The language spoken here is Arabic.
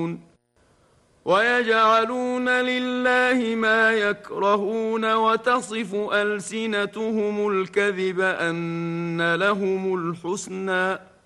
ويجعلون لله ما يكرهون وتصف ألسنتهم الكذب أن لهم الحسنى